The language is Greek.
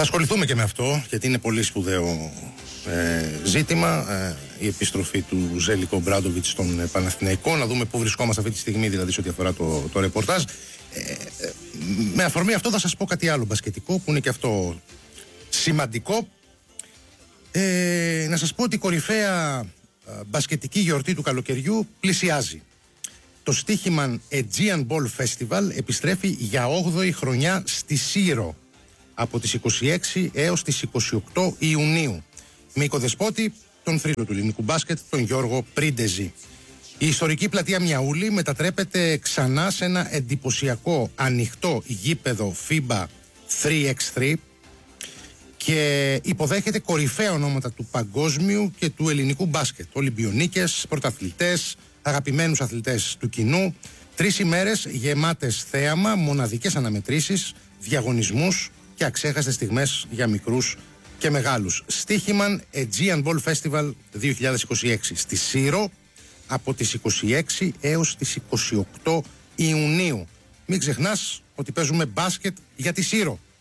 ασχοληθούμε και με αυτό, γιατί είναι πολύ σπουδαίο ζήτημα. Η επιστροφή του Ζέλικο Ομπράντοβιτς στον Παναθηναϊκό. Να δούμε πού βρισκόμαστε αυτή τη στιγμή, δηλαδή, σε ό,τι αφορά το ρεπορτάζ. Με αφορμή αυτό θα σας πω κάτι άλλο μπασκετικό, που είναι και αυτό σημαντικό. Να σας πω ότι η κορυφαία μπασκετική γιορτή του καλοκαιριού πλησιάζει. Το στοίχημαν Aegean Ball Festival επιστρέφει για 8η χρονιά στη Σύρο από τις 26 έως τις 28 Ιουνίου, με οικοδεσπότη τον θρύλο του ελληνικού μπάσκετ, τον Γιώργο Πρίντεζη. Η ιστορική πλατεία Μιαούλη μετατρέπεται ξανά σε ένα εντυπωσιακό ανοιχτό γήπεδο FIBA 3x3 και υποδέχεται κορυφαία ονόματα του παγκόσμιου και του ελληνικού μπάσκετ, Ολυμπιονίκες, πρωταθλητές, αγαπημένους αθλητές του κοινού. 3 ημέρες γεμάτες θέαμα, μοναδικές αναμετρήσεις, διαγωνισμούς και αξέχαστες στιγμές για μικρούς και μεγάλους. Στοίχημαν Aegean Ball Festival 2026 στη Σύρο από τις 26 έως τις 28 Ιουνίου. Μην ξεχνάς ότι παίζουμε μπάσκετ για τη Σύρο.